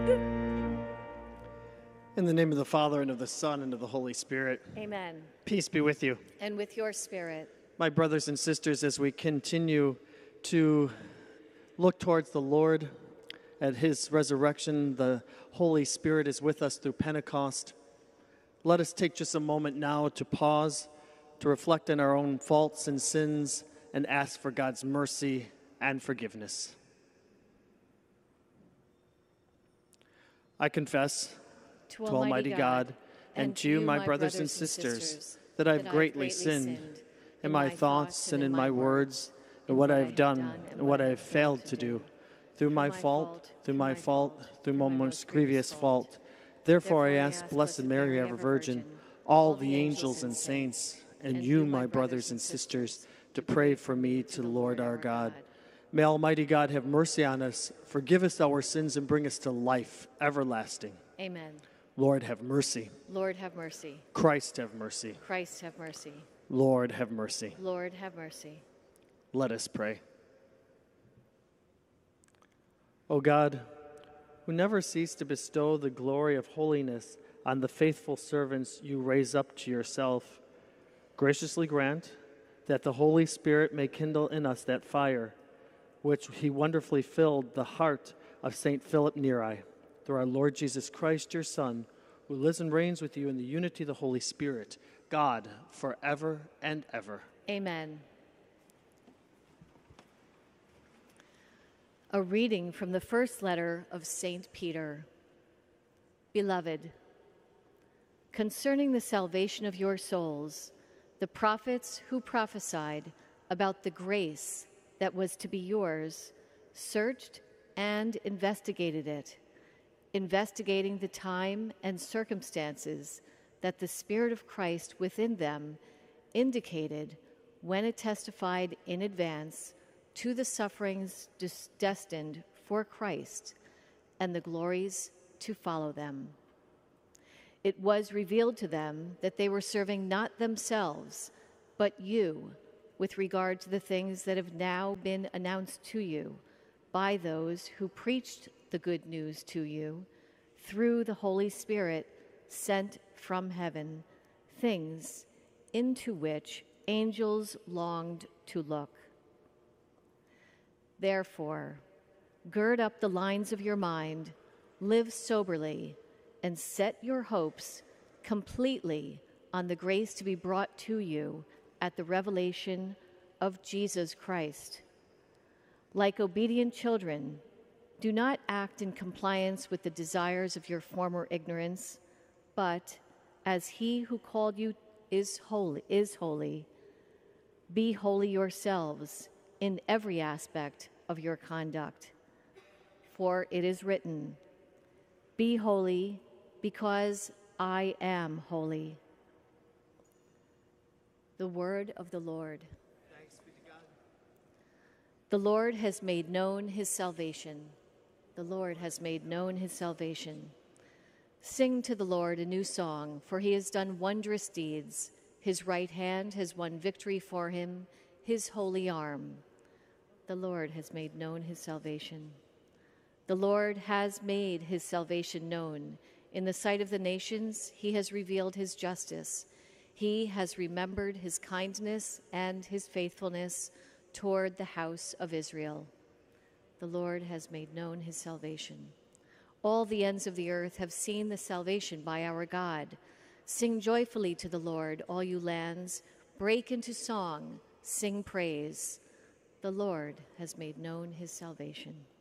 In the name of the Father, and of the Son, and of the Holy Spirit. Amen. Peace be with you. And with your spirit. My brothers and sisters, as we continue to look towards the Lord at his resurrection, the Holy Spirit is with us through Pentecost. Let us take just a moment now to pause, to reflect on our own faults and sins, and ask for God's mercy and forgiveness. I confess to Almighty God and to you, my brothers and sisters, that I have greatly sinned in my thoughts and in my words, and what I have done and what I have failed to do, through my fault, through my most grievous fault. Therefore I ask Blessed Mary, ever Virgin, all the angels and saints, and you, my brothers and sisters, to pray for me to the Lord our God. May Almighty God have mercy on us, forgive us our sins, and bring us to life everlasting. Amen. Lord, have mercy. Lord, have mercy. Christ, have mercy. Christ, have mercy. Lord, have mercy. Lord, have mercy. Let us pray. O God, who never cease to bestow the glory of holiness on the faithful servants you raise up to yourself, graciously grant that the Holy Spirit may kindle in us that fire which he wonderfully filled the heart of St. Philip Neri, through our Lord Jesus Christ, your Son, who lives and reigns with you in the unity of the Holy Spirit, God, forever and ever. Amen. A reading from the first letter of St. Peter. Beloved, concerning the salvation of your souls, the prophets who prophesied about the grace that was to be yours searched and investigated it, investigating the time and circumstances that the Spirit of Christ within them indicated when it testified in advance to the sufferings destined for Christ and the glories to follow them. It was revealed to them that they were serving not themselves, but you, with regard to the things that have now been announced to you by those who preached the good news to you through the Holy Spirit sent from heaven, things into which angels longed to look. Therefore, gird up the lines of your mind, live soberly, and set your hopes completely on the grace to be brought to you at the revelation of Jesus Christ. Like obedient children, do not act in compliance with the desires of your former ignorance, but as he who called you is holy, be holy yourselves in every aspect of your conduct. For it is written, "Be holy, because I am holy." The word of the Lord. Thanks be to God. The Lord has made known his salvation. The Lord has made known his salvation. Sing to the Lord a new song, for he has done wondrous deeds. His right hand has won victory for him, his holy arm. The Lord has made known his salvation. The Lord has made his salvation known. In the sight of the nations, he has revealed his justice. He has remembered his kindness and his faithfulness toward the house of Israel. The Lord has made known his salvation. All the ends of the earth have seen the salvation by our God. Sing joyfully to the Lord, all you lands. Break into song, sing praise. The Lord has made known his salvation.